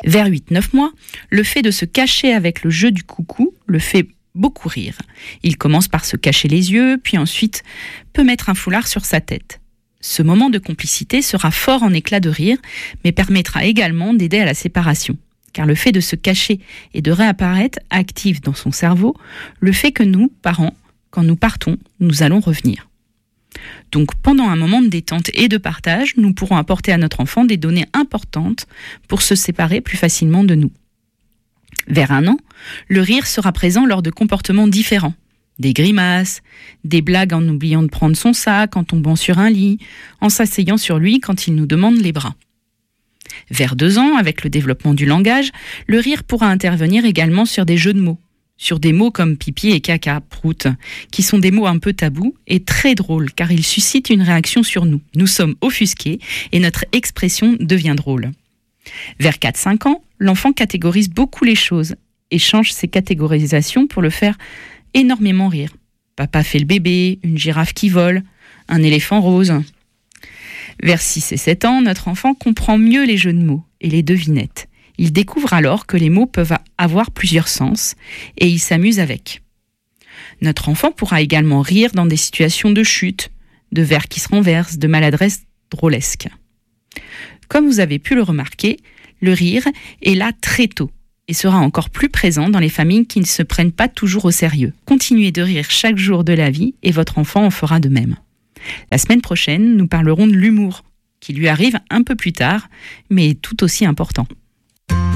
Vers 8-9 mois, le fait de se cacher avec le jeu du coucou le fait beaucoup rire. Il commence par se cacher les yeux, puis ensuite peut mettre un foulard sur sa tête. Ce moment de complicité sera fort en éclats de rire, mais permettra également d'aider à la séparation. Car le fait de se cacher et de réapparaître active dans son cerveau le fait que nous, parents, quand nous partons, nous allons revenir. Donc pendant un moment de détente et de partage, nous pourrons apporter à notre enfant des données importantes pour se séparer plus facilement de nous. Vers 1 an, le rire sera présent lors de comportements différents. Des grimaces, des blagues en oubliant de prendre son sac, en tombant sur un lit, en s'asseyant sur lui quand il nous demande les bras. Vers 2 ans, avec le développement du langage, le rire pourra intervenir également sur des jeux de mots. Sur des mots comme pipi et caca, prout, qui sont des mots un peu tabous et très drôles car ils suscitent une réaction sur nous. Nous sommes offusqués et notre expression devient drôle. Vers 4-5 ans, l'enfant catégorise beaucoup les choses et change ses catégorisations pour le faire énormément rire. Papa fait le bébé, une girafe qui vole, un éléphant rose. Vers 6 et 7 ans, notre enfant comprend mieux les jeux de mots et les devinettes. Il découvre alors que les mots peuvent avoir plusieurs sens et il s'amuse avec. Notre enfant pourra également rire dans des situations de chute, de verre qui se renverse, de maladresse drôlesque. Comme vous avez pu le remarquer, le rire est là très tôt et sera encore plus présent dans les familles qui ne se prennent pas toujours au sérieux. Continuez de rire chaque jour de la vie et votre enfant en fera de même. La semaine prochaine, nous parlerons de l'humour, qui lui arrive un peu plus tard, mais tout aussi important.